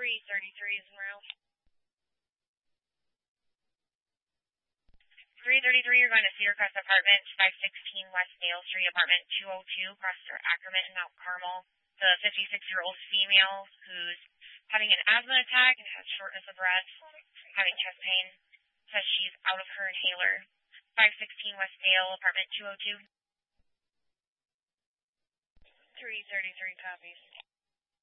333 is Monroe. 333, you're going to Cedar Crest Apartment, 516 West Dale Street, Apartment 202, Prosper Ackerman in Mount Carmel. The 56-year-old female who's having an asthma attack and has shortness of breath, having chest pain, says she's out of her inhaler. 516 West Dale, Apartment 202. 333 copies.